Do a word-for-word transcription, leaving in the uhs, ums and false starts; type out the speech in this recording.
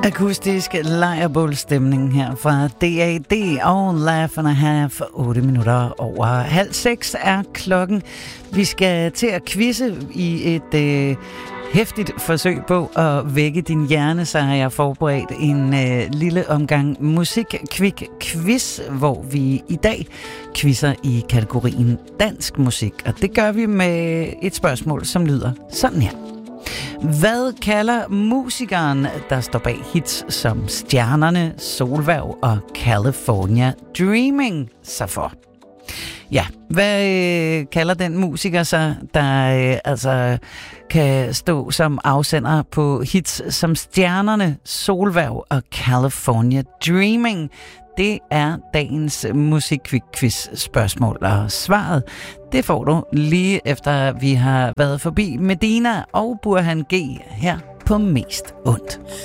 Akustisk lejrbålstemning her fra D A D og Laugh and a Half. otte minutter over halv seks er klokken. Vi skal til at quizze i et øh, hæftigt forsøg på at vække din hjerne, så har jeg forberedt en øh, lille omgang musik-quick-quiz, hvor vi i dag quizzer i kategorien dansk musik. Og det gør vi med et spørgsmål, som lyder sådan her. Hvad kalder musikeren, der står bag hits som Stjernerne, Solværv og California Dreaming sig for? Ja, hvad øh, kalder den musiker sig, der øh, altså kan stå som afsender på hits som Stjernerne, Solværv og California Dreaming? Det er dagens musik-quiz-spørgsmål, og svaret, det får du lige efter vi har været forbi Medina og Burhan G her på Mest Ondt.